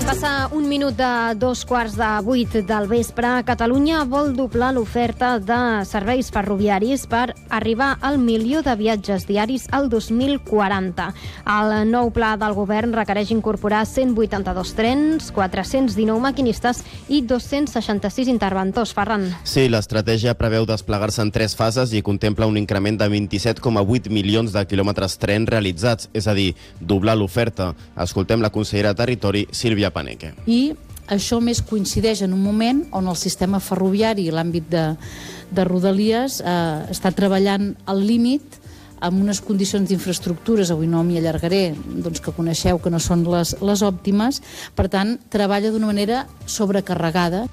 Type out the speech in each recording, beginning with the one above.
Passa un minut de 7:45 del vespre. Catalunya vol doblar l'oferta de serveis ferroviaris per arribar al 1.000.000 de viatges diaris al 2040. El nou pla del govern requereix incorporar 182 trens, 419 maquinistes i 266 interventors. Ferran. Sí, l'estratègia preveu desplegar-se en 3 fases i contempla un increment de 27,8 milions de quilòmetres tren realitzats, és a dir, doblar l'oferta. Escoltem la consellera de Territori, Sílvia Paneque. I això més coincideix en un moment on el sistema ferroviari i l'àmbit de Rodalies està treballant al límit amb unes condicions d'infraestructures, avui no m'hi allargaré, doncs que coneixeu que no són les òptimes, per tant, treballa d'una manera sobrecarregada.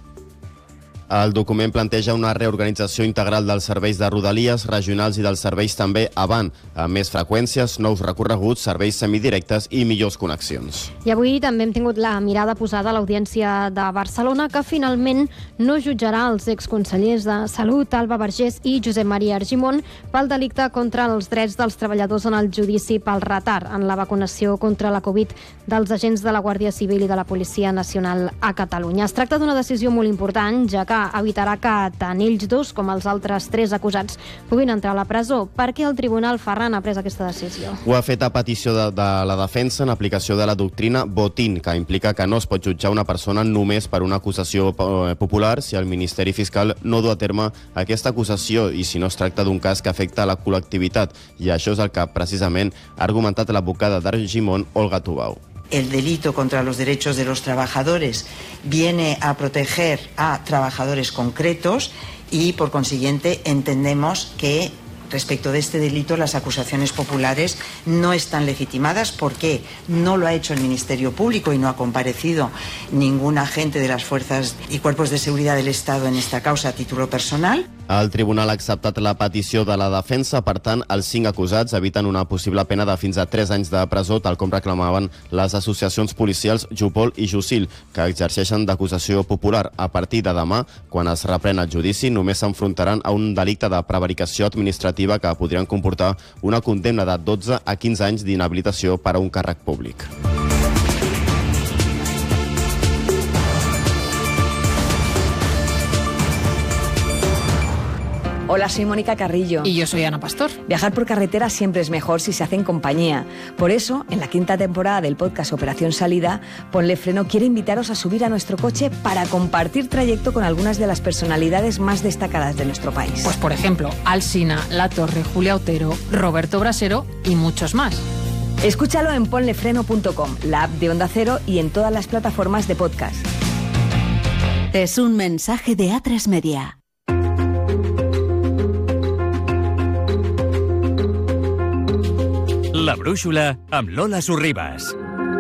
El document planteja una reorganització integral dels serveis de Rodalies, regionals i dels serveis també avant, amb més freqüències, nous recorreguts, serveis semidirectes i millors connexions. I avui també hem tingut la mirada posada a l'Audiència de Barcelona, que finalment no jutjarà els exconsellers de Salut, Alba Vergés i Josep Maria Argimon, pel delicte contra els drets dels treballadors en el judici pel retard en la vacunació contra la Covid dels agents de la Guàrdia Civil i de la Policia Nacional a Catalunya. Es tracta d'una decisió molt important, ja que evitarà que tant ells dos com els altres 3 acusats puguin entrar a la presó. Per què el Tribunal, Ferran, ha pres aquesta decisió? Ho ha fet a petició de la defensa en aplicació de la doctrina Botín, que implica que no es pot jutjar una persona només per una acusació popular si el Ministeri Fiscal no du a terme aquesta acusació i si no es tracta d'un cas que afecta a la col·lectivitat. I això és el que precisament ha argumentat l'advocada d'Argimon, Olga Tubau. El delito contra los derechos de los trabajadores viene a proteger a trabajadores concretos y, por consiguiente, entendemos que respecto de este delito las acusaciones populares no están legitimadas porque no lo ha hecho el Ministerio Público y no ha comparecido ningún agente de las fuerzas y cuerpos de seguridad del Estado en esta causa a título personal. El tribunal ha acceptat la petició de la defensa, per tant, els 5 acusats eviten una possible pena de fins a 3 anys de presó, tal com reclamaven les associacions policials Jupol i Jusil, que exerceixen d'acusació popular. A partir de demà, quan es reprèn el judici, només s'enfrontaran a un delicte de prevaricació administrativa que podrien comportar una condemna de 12 a 15 anys d'inhabilitació per a un càrrec públic. Hola, soy Mónica Carrillo. Y yo soy Ana Pastor. Viajar por carretera siempre es mejor si se hace en compañía. Por eso, en la 5ª temporada del podcast Operación Salida, Ponle Freno quiere invitaros a subir a nuestro coche para compartir trayecto con algunas de las personalidades más destacadas de nuestro país. Pues por ejemplo, Alsina, La Torre, Julia Otero, Roberto Brasero y muchos más. Escúchalo en ponlefreno.com, la app de Onda Cero y en todas las plataformas de podcast. Es un mensaje de A3 Media. La brúixola amb Lola Sorribas.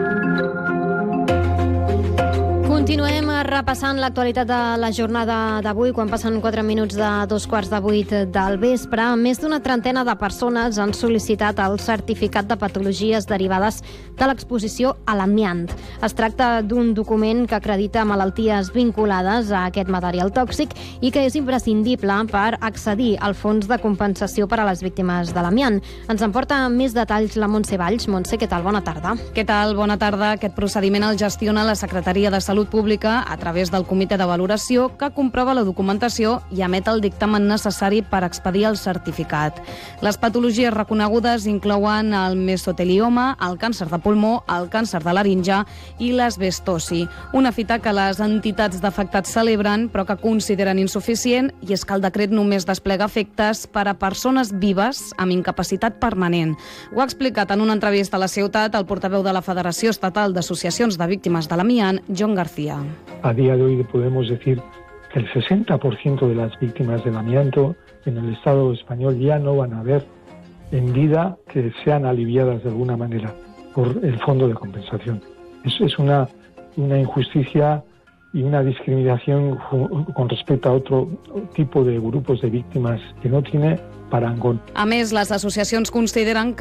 Continuem repassant l'actualitat de la jornada d'avui, quan passen 4 minuts de 7:15 del vespre. Més d'una trentena de persones han sol·licitat el certificat de patologies derivades de l'exposició a l'amiant. Es tracta d'un document que acredita malalties vinculades a aquest material tòxic i que és imprescindible per accedir al fons de compensació per a les víctimes de l'amiant. Ens en porta més detalls la Montse Valls. Montse, què tal? Bona tarda. Què tal? Bona tarda. Aquest procediment el gestiona la Secretaria de Salut Pública a través del comitè de valoració que comprova la documentació i emet el dictamen necessari per expedir el certificat. Les patologies reconegudes inclouen el mesotelioma, el càncer de pulmó, el càncer de laringe i l'asbestosi. Una fita que les entitats d'afectats celebren però que consideren insuficient, i és que el decret només desplega efectes per a persones vives amb incapacitat permanent. Ho ha explicat en una entrevista a La Ciutat el portaveu de la Federació Estatal d'Associacions de Víctimes de l'Amiant, John García. A día de hoy podemos decir que el 60% de las víctimas del amianto en el Estado español ya no van a ver en vida que sean aliviadas de alguna manera por el fondo de compensación. Es una injusticia y una discriminación con respecto a otro tipo de grupos de víctimas que no tiene parangón. A més, les associacions consideren que